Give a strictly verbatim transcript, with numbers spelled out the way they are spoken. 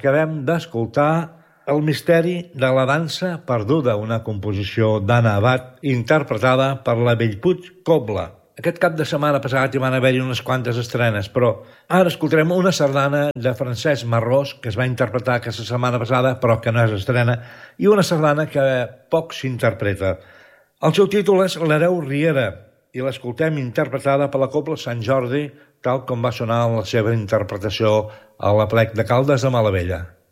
acabem d'escoltar El misteri de la dansa perduda, una composició d'Anna Abad interpretada per la Bellpuig Cobla. Aquest cap de setmana passat hi van haver-hi unes quantes estrenes, però ara escoltarem una sardana de Francesc Marrós que es va interpretar aquesta setmana passada però que no és estrena, i una sardana que poc s'interpreta. El seu títol és L'hereu Riera i l'escoltem interpretada per la Cobla Sant Jordi, tal com va sonar la seva interpretació a l'Aplec de Caldes de Malavella.